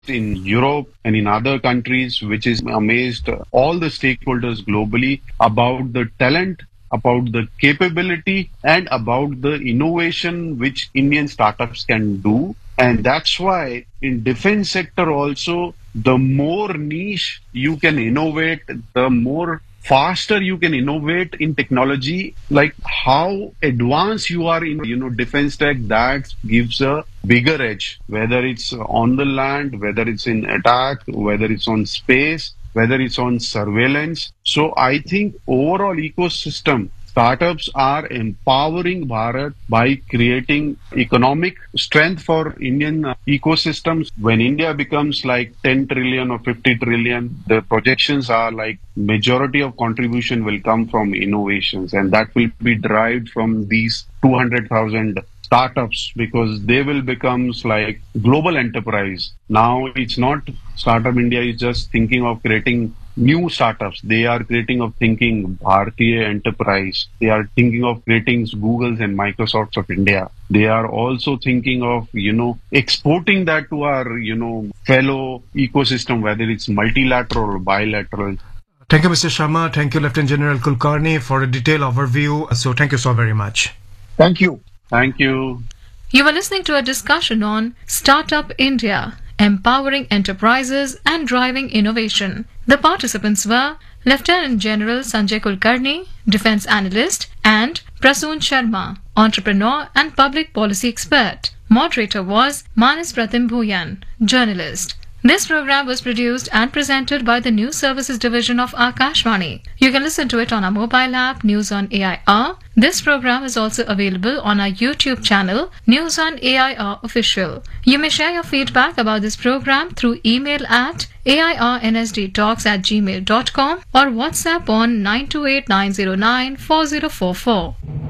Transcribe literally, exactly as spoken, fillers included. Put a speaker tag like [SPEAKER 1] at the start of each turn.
[SPEAKER 1] in Europe and in other countries, which is amazed all the stakeholders globally about the talent, about the capability, and about the innovation which Indian startups can do. And that's why in defense sector also, the more niche you can innovate, the more faster you can innovate in technology, like how advanced you are in, you know, defense tech, that gives a bigger edge, whether it's on the land, whether it's in attack, whether it's on space, whether it's on surveillance. So I think overall ecosystem, startups are empowering Bharat by creating economic strength for Indian uh, ecosystems. When India becomes like ten trillion or fifty trillion, the projections are like majority of contribution will come from innovations, and that will be derived from these two hundred thousand startups, because they will become like global enterprise. Now it's not Startup India is just thinking of creating new startups. They are creating of thinking Bharatiya enterprise. They are thinking of creating Googles and Microsofts of India. They are also thinking of, you know, exporting that to our, you know, fellow ecosystem, whether it's multilateral or bilateral.
[SPEAKER 2] Thank you, Mister Sharma. Thank you, Lieutenant General Kulkarni, for a detailed overview. So thank you so very much.
[SPEAKER 3] Thank you.
[SPEAKER 1] Thank you.
[SPEAKER 4] You were listening to a discussion on Startup India, empowering enterprises and driving innovation. The participants were Lieutenant General Sanjay Kulkarni, Defence Analyst, and Prasoon Sharma, Entrepreneur and Public Policy Expert. Moderator was Manas Pratim Bhuyan, Journalist. This program was produced and presented by the News Services Division of Akashvani. You can listen to it on our mobile app, News on A I R. This program is also available on our YouTube channel, News on A I R Official. You may share your feedback about this program through email at airnsdtalks at gmail dot com or WhatsApp on nine two eight nine zero nine four zero four four.